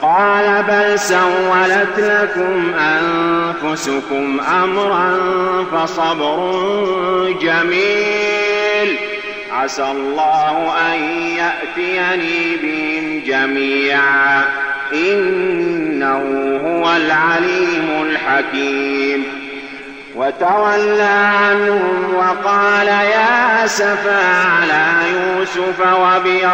قال بل سولت لكم أنفسكم أمرا فصبر جميل عسى الله أن يأتيني بهم جميعا إنه هو العليم الحكيم. وتولى عنهم وقال يا أسفا على يوسف وابيض